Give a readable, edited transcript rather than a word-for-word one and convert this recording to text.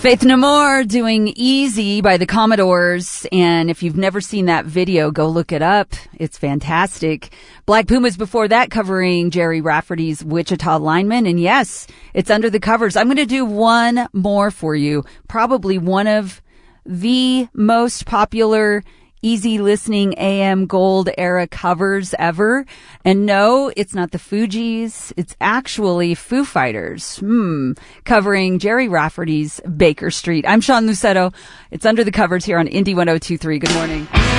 Faith No More doing Easy by the Commodores. And if you've never seen that video, go look it up. It's fantastic. Black Pumas before that covering Jerry Rafferty's Wichita Lineman. And yes, it's under the covers. I'm going to do one more for you. Probably one of the most popular easy listening AM Gold era covers ever. And no, it's not the Fugees. It's actually Foo Fighters. Covering Jerry Rafferty's Baker Street. I'm Sean Lucetto. It's under the covers here on Indy 102.3. Good morning.